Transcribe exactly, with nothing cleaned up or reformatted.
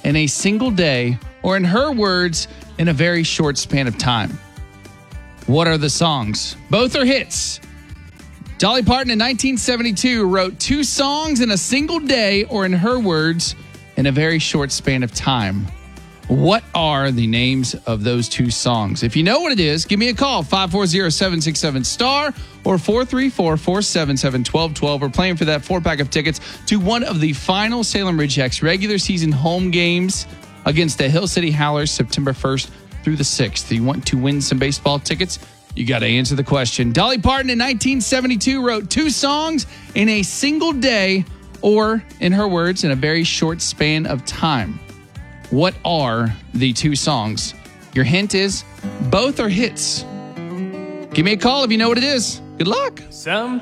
in a single day, or in her words, in a very short span of time? What are the songs? Both are hits. Dolly Parton in nineteen seventy-two wrote two songs in a single day, or in her words, in a very short span of time. What are the names of those two songs? If you know what it is, give me a call, five four zero, seven six seven, STAR or four three four, four seven seven, one two one two. We're playing for that four-pack of tickets to one of the final Salem Ridgehawks regular season home games against the Hill City Howlers, September first through the sixth. You want to win some baseball tickets? You got to answer the question. Dolly Parton in nineteen seventy-two wrote two songs in a single day, or in her words, in a very short span of time. What are the two songs? Your hint is both are hits. Give me a call if you know what it is. Good luck. Some